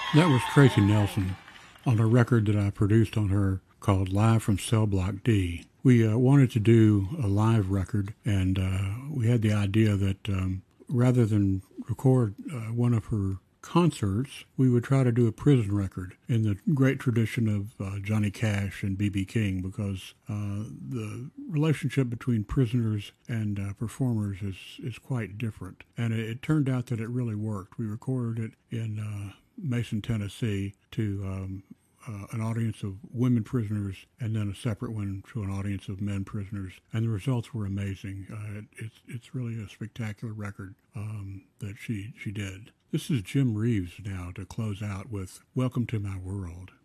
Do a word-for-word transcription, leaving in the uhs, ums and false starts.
That was Tracy Nelson on a record that I produced on her called Live from Cell Block D. We uh, wanted to do a live record, and uh, we had the idea that um, rather than record uh, one of her concerts, we would try to do a prison record in the great tradition of uh, Johnny Cash and B B King, because uh, the relationship between prisoners and uh, performers is, is quite different. And it, it turned out that it really worked. We recorded it in uh, Mason, Tennessee, to um, uh, an audience of women prisoners, and then a separate one to an audience of men prisoners. And the results were amazing. Uh, it, it's it's really a spectacular record um, that she, she did. This is Jim Reeves now to close out with Welcome to My World.